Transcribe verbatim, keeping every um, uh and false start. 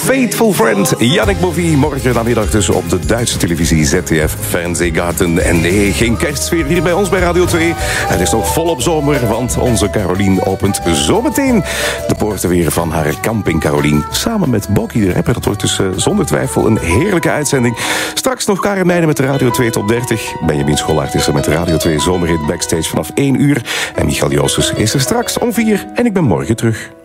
Faithful Friend, Yannick Bovie. Morgen namiddag dus op de Duitse televisie Z T F Fernsehgarten. En nee, geen kerstsfeer hier bij ons bij Radio twee. Het is nog volop zomer, want onze Carolien opent zometeen de poorten weer van haar camping Carolien. Samen met Boki de Rapper. Dat wordt dus uh, zonder twijfel een heerlijke uitzending. Straks nog Karen Meijnen met de Radio twee Top dertig. Benjamin Schollaert is er met de Radio twee Zomerhit Backstage vanaf één uur. En Michael Joosses is er straks om vier. En ik ben morgen terug.